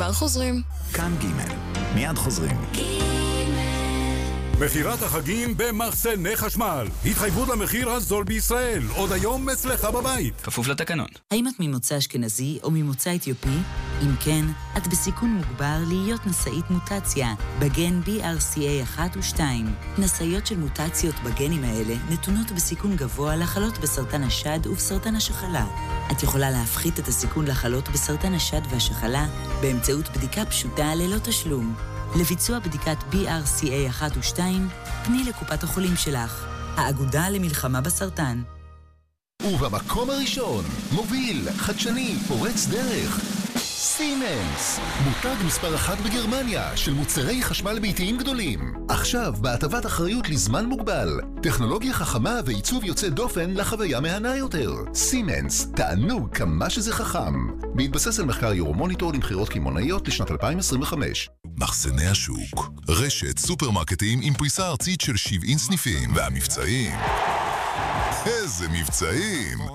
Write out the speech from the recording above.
כבר חוזרים. כאן ג' מיד חוזרים. מחירת החגים במחסני חשמל. התחייבות למחיר הזול בישראל. עוד היום אצלך בבית. כפוף לתקנון. האם את ממוצא אשכנזי או ממוצא אתיופי? אם כן, את בסיכון מוגבר להיות נשאית מוטציה בגן BRCA1 ו-2. נשאיות של מוטציות בגנים האלה נתונות בסיכון גבוה לחלות בסרטן השד ובסרטן השחלה. את יכולה להפחית את הסיכון לחלות בסרטן השד והשחלה באמצעות בדיקה פשוטה ללא תשלום. לביצוע בדיקת BRCA1 ו-2, פני לקופת החולים שלך. האגודה למלחמה בסרטן. ובמקום הראשון, מוביל, חדשני, פורץ דרך. סימנס, מותג מספר 1 בגרמניה של מוצרי חשמל ביתיים גדולים. עכשיו בהטבת אחריות לזמן מוגבל. טכנולוגיה חכמה ועיצוב יוצא דופן לחוויה מהנה יותר. סימנס, תענוג כמה שזה חכם. בהתבסס על מחקר יורומוניטור למחירות קמעונאיות לשנת 2025. מחסני השוק, רשת סופרמרקטים עם פריסה ארצית של 70 סניפים. והמבצעים, איזה מבצעים!